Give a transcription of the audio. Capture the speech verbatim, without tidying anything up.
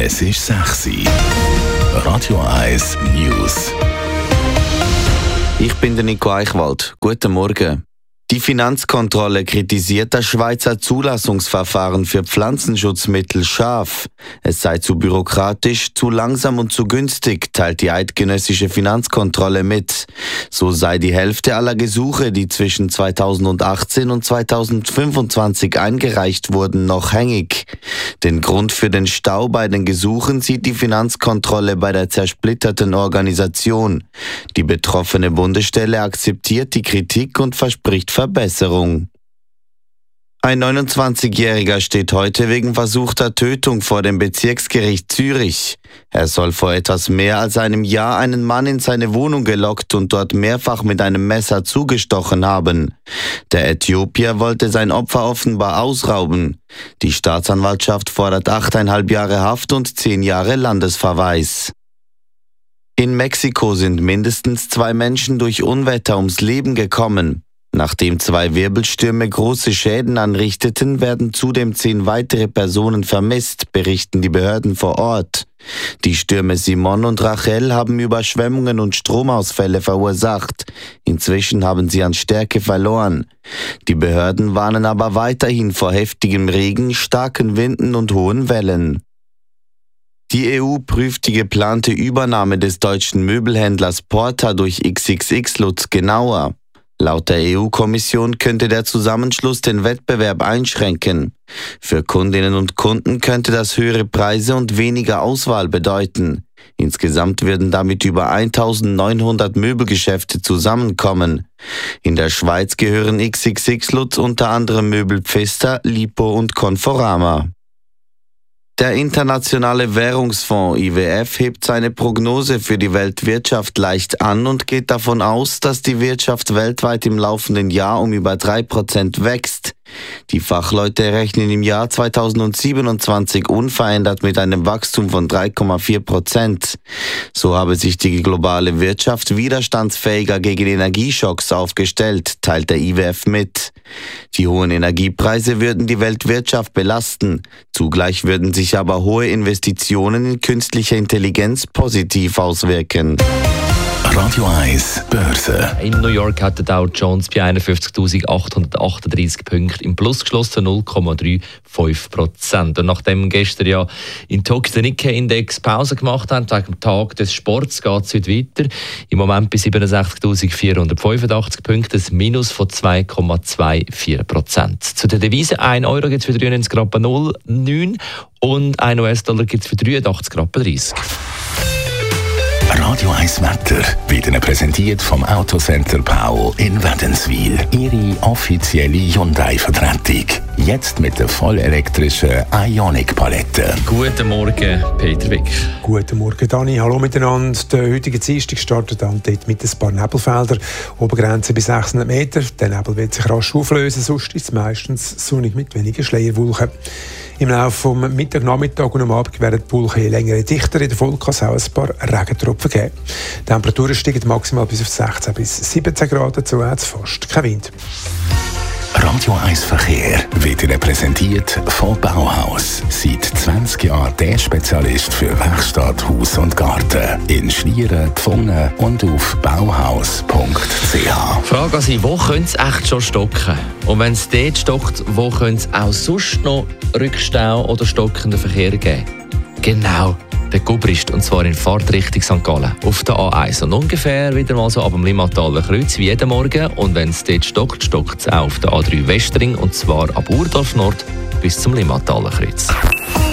Es ist sechs Uhr. Radio eins News. Ich bin der Nico Eichwald. Guten Morgen. Die Finanzkontrolle kritisiert das Schweizer Zulassungsverfahren für Pflanzenschutzmittel scharf. Es sei zu bürokratisch, zu langsam und zu günstig, teilt die eidgenössische Finanzkontrolle mit. So sei die Hälfte aller Gesuche, die zwischen zweitausendachtzehn und zweitausendfünfundzwanzig eingereicht wurden, noch hängig. Den Grund für den Stau bei den Gesuchen sieht die Finanzkontrolle bei der zersplitterten Organisation. Die betroffene Bundesstelle akzeptiert die Kritik und verspricht Verbesserung. Ein neunundzwanzigjähriger steht heute wegen versuchter Tötung vor dem Bezirksgericht Zürich. Er soll vor etwas mehr als einem Jahr einen Mann in seine Wohnung gelockt und dort mehrfach mit einem Messer zugestochen haben. Der Äthiopier wollte sein Opfer offenbar ausrauben. Die Staatsanwaltschaft fordert achteinhalb Jahre Haft und zehn Jahre Landesverweis. In Mexiko sind mindestens zwei Menschen durch Unwetter ums Leben gekommen. Nachdem zwei Wirbelstürme große Schäden anrichteten, werden zudem zehn weitere Personen vermisst, berichten die Behörden vor Ort. Die Stürme Simon und Rachel haben Überschwemmungen und Stromausfälle verursacht. Inzwischen haben sie an Stärke verloren. Die Behörden warnen aber weiterhin vor heftigem Regen, starken Winden und hohen Wellen. Die E U prüft die geplante Übernahme des deutschen Möbelhändlers Porta durch X X X Lutz genauer. Laut der E U-Kommission könnte der Zusammenschluss den Wettbewerb einschränken. Für Kundinnen und Kunden könnte das höhere Preise und weniger Auswahl bedeuten. Insgesamt würden damit über eintausendneunhundert Möbelgeschäfte zusammenkommen. In der Schweiz gehören X X X Lutz unter anderem Möbel Pfister, Lipo und Conforama. Der Internationale Währungsfonds I W F hebt seine Prognose für die Weltwirtschaft leicht an und geht davon aus, dass die Wirtschaft weltweit im laufenden Jahr um über drei Prozent wächst. Die Fachleute rechnen im Jahr zweitausendsiebenundzwanzig unverändert mit einem Wachstum von drei Komma vier Prozent. So habe sich die globale Wirtschaft widerstandsfähiger gegen Energieschocks aufgestellt, teilt der I W F mit. Die hohen Energiepreise würden die Weltwirtschaft belasten. Zugleich würden sich aber hohe Investitionen in künstliche Intelligenz positiv auswirken. Radio eins Börse. In New York hat der Dow Jones bei einundfünfzigtausendachthundertachtunddreißig Punkten im Plus geschlossen, null Komma fünfunddreißig Prozent. Und nachdem gestern ja in Tokio der Nikkei-Index Pause gemacht hat, wegen dem Tag des Sports, geht es heute weiter. Im Moment bei siebenundsechzigtausendvierhundertfünfundachtzig Punkten, ein Minus von zwei Komma vierundzwanzig Prozent. Zu der Devise, ein Euro gibt es für dreiundneunzig Rappen null Komma neun und ein U S-Dollar gibt es für dreiundachtzig Rappen dreißig. Radio eins Wetter wird Ihnen präsentiert vom Autocenter Pau in Wädenswil. Ihre offizielle Hyundai-Vertretung. Jetzt mit der vollelektrischen Ioniq-Palette. Guten Morgen, Peter Wick. Guten Morgen, Dani. Hallo miteinander. Der heutige Dienstag startet dann dort mit ein paar Nebelfeldern. Obergrenze bis sechshundert Meter. Der Nebel wird sich rasch auflösen, sonst ist es meistens sonnig mit wenigen Schleierwolken. Im Laufe des Mittag, Nachmittag und am Abend werden die Wolken länger dichter. In der Folge kann es auch ein paar Regentropfen geben. Die Temperaturen steigen maximal bis auf sechzehn bis siebzehn Grad, dazu hat es fast kein Wind. Radio eins Verkehr wird Ihnen präsentiert von Bauhaus. Seit zwanzig Jahren der Spezialist für Werkstatt, Haus und Garten. In Schlieren, Pfungen und auf bauhaus punkt c h. Frage an Sie, wo könnte es echt schon stocken? Und wenn es dort stockt, wo könnte es auch sonst noch Rückstau oder stockenden Verkehr geben? Genau, der Gubrist, und zwar in Fahrtrichtung Sankt Gallen auf der A eins. Und ungefähr wieder mal so ab dem Limmataler Kreuz wie jeden Morgen. Und wenn es dort stockt, stockt es auch auf der A drei Westring, und zwar ab Urdorf Nord bis zum Limmataler Kreuz.